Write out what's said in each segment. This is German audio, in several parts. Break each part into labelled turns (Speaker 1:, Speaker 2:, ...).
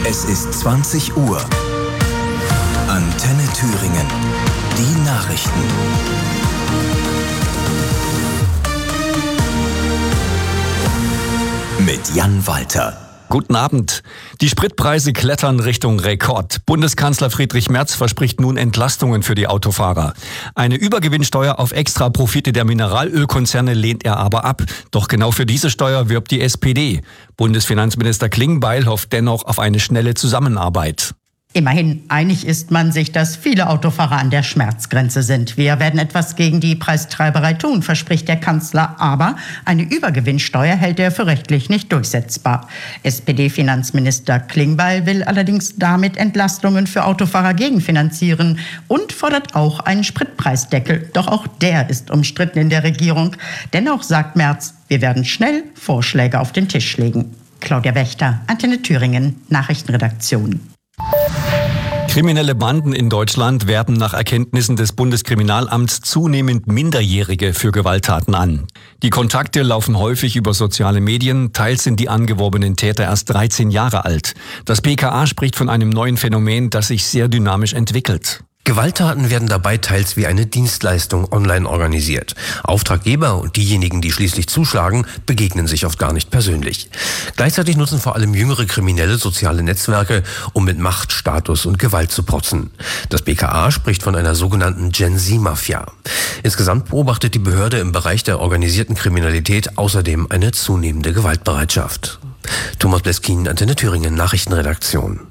Speaker 1: Es ist 20 Uhr. Antenne Thüringen. Die Nachrichten. Mit Jan Walter.
Speaker 2: Guten Abend. Die Spritpreise klettern Richtung Rekord. Bundeskanzler Friedrich Merz verspricht nun Entlastungen für die Autofahrer. Eine Übergewinnsteuer auf Extraprofite der Mineralölkonzerne lehnt er aber ab. Doch genau für diese Steuer wirbt die SPD. Bundesfinanzminister Klingbeil hofft dennoch auf eine schnelle Zusammenarbeit.
Speaker 3: Immerhin einig ist man sich, dass viele Autofahrer an der Schmerzgrenze sind. Wir werden etwas gegen die Preistreiberei tun, verspricht der Kanzler. Aber eine Übergewinnsteuer hält er für rechtlich nicht durchsetzbar. SPD-Finanzminister Klingbeil will allerdings damit Entlastungen für Autofahrer gegenfinanzieren und fordert auch einen Spritpreisdeckel. Doch auch der ist umstritten in der Regierung. Dennoch sagt Merz, wir werden schnell Vorschläge auf den Tisch legen. Claudia Wächter, Antenne Thüringen, Nachrichtenredaktion.
Speaker 2: Kriminelle Banden in Deutschland werben nach Erkenntnissen des Bundeskriminalamts zunehmend Minderjährige für Gewalttaten an. Die Kontakte laufen häufig über soziale Medien, teils sind die angeworbenen Täter erst 13 Jahre alt. Das BKA spricht von einem neuen Phänomen, das sich sehr dynamisch entwickelt.
Speaker 4: Gewalttaten werden dabei teils wie eine Dienstleistung online organisiert. Auftraggeber und diejenigen, die schließlich zuschlagen, begegnen sich oft gar nicht persönlich. Gleichzeitig nutzen vor allem jüngere Kriminelle soziale Netzwerke, um mit Macht, Status und Gewalt zu protzen. Das BKA spricht von einer sogenannten Gen-Z-Mafia. Insgesamt beobachtet die Behörde im Bereich der organisierten Kriminalität außerdem eine zunehmende Gewaltbereitschaft. Thomas Bleskin, Antenne Thüringen, Nachrichtenredaktion.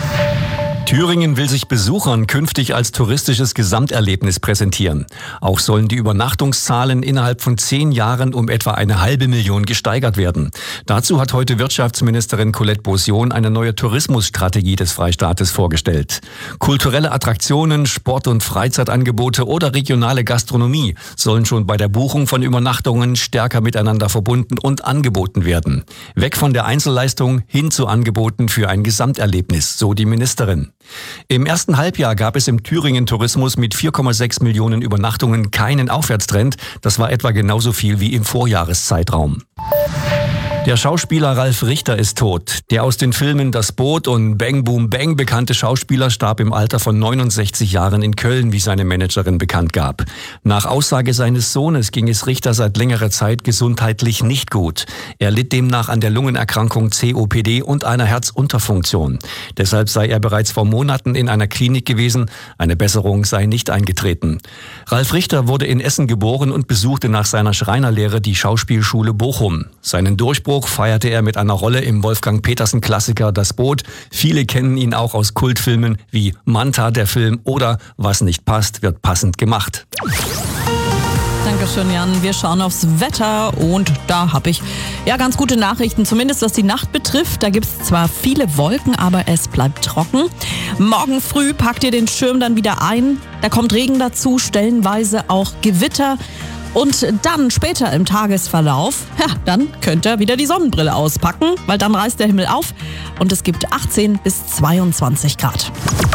Speaker 2: Thüringen will sich Besuchern künftig als touristisches Gesamterlebnis präsentieren. Auch sollen die Übernachtungszahlen innerhalb von 10 Jahren um etwa 500.000 gesteigert werden. Dazu hat heute Wirtschaftsministerin Colette Beausion eine neue Tourismusstrategie des Freistaates vorgestellt. Kulturelle Attraktionen, Sport- und Freizeitangebote oder regionale Gastronomie sollen schon bei der Buchung von Übernachtungen stärker miteinander verbunden und angeboten werden. Weg von der Einzelleistung hin zu Angeboten für ein Gesamterlebnis, so die Ministerin. Im ersten Halbjahr gab es im Thüringen Tourismus mit 4,6 Millionen Übernachtungen keinen Aufwärtstrend. Das war etwa genauso viel wie im Vorjahreszeitraum. Der Schauspieler Ralf Richter ist tot. Der aus den Filmen Das Boot und Bang Boom Bang bekannte Schauspieler starb im Alter von 69 Jahren in Köln, wie seine Managerin bekannt gab. Nach Aussage seines Sohnes ging es Richter seit längerer Zeit gesundheitlich nicht gut. Er litt demnach an der Lungenerkrankung COPD und einer Herzunterfunktion. Deshalb sei er bereits vor Monaten in einer Klinik gewesen. Eine Besserung sei nicht eingetreten. Ralf Richter wurde in Essen geboren und besuchte nach seiner Schreinerlehre die Schauspielschule Bochum. Seinen Durchbruch feierte er mit einer Rolle im Wolfgang-Petersen-Klassiker Das Boot. Viele kennen ihn auch aus Kultfilmen wie Manta, der Film, oder Was nicht passt, wird passend gemacht.
Speaker 5: Dankeschön, Jan. Wir schauen aufs Wetter und da habe ich ganz gute Nachrichten, zumindest was die Nacht betrifft. Da gibt es zwar viele Wolken, aber es bleibt trocken. Morgen früh packt ihr den Schirm dann wieder ein. Da kommt Regen dazu, stellenweise auch Gewitter. Und dann später im Tagesverlauf, dann könnt ihr wieder die Sonnenbrille auspacken, weil dann reißt der Himmel auf und es gibt 18 bis 22 Grad.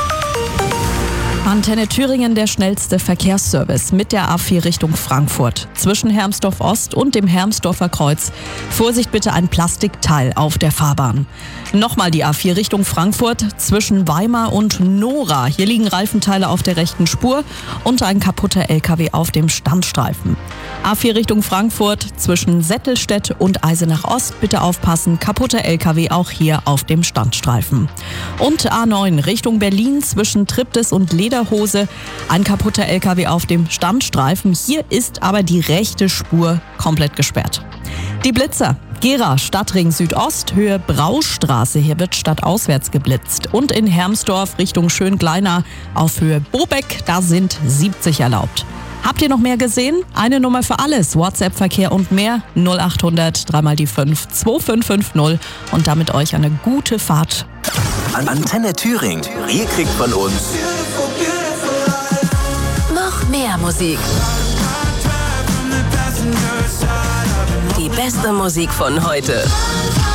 Speaker 5: Antenne Thüringen, der schnellste Verkehrsservice mit der A4 Richtung Frankfurt. Zwischen Hermsdorf Ost und dem Hermsdorfer Kreuz. Vorsicht bitte, ein Plastikteil auf der Fahrbahn. Nochmal die A4 Richtung Frankfurt zwischen Weimar und Nora. Hier liegen Reifenteile auf der rechten Spur und ein kaputter LKW auf dem Standstreifen. A4 Richtung Frankfurt zwischen Settelstedt und Eisenach Ost. Bitte aufpassen, kaputter LKW auch hier auf dem Standstreifen. Und A9 Richtung Berlin zwischen Triptis und Lederhose. Ein kaputter LKW auf dem Standstreifen. Hier ist aber die rechte Spur komplett gesperrt. Die Blitzer. Gera, Stadtring Südost, Höhe Braustraße. Hier wird stadtauswärts geblitzt. Und in Hermsdorf Richtung Schöngleiner auf Höhe Bobeck, da sind 70 erlaubt. Habt ihr noch mehr gesehen? Eine Nummer für alles. WhatsApp-Verkehr und mehr. 0800 3x5 2550. Und damit euch eine gute Fahrt.
Speaker 1: Antenne Thüringen. Ihr kriegt von uns
Speaker 6: noch mehr Musik. Die beste Musik von heute.